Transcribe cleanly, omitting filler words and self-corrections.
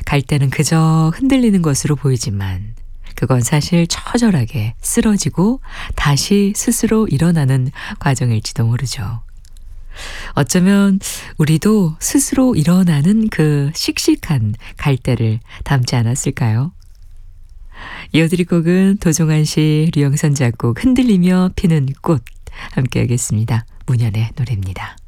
갈대는 그저 흔들리는 것으로 보이지만 그건 사실 처절하게 쓰러지고 다시 스스로 일어나는 과정일지도 모르죠. 어쩌면 우리도 스스로 일어나는 그 씩씩한 갈대를 닮지 않았을까요? 이어드릴 곡은 도종환 씨, 류영선 작곡 흔들리며 피는 꽃 함께 하겠습니다. 문현의 노래입니다.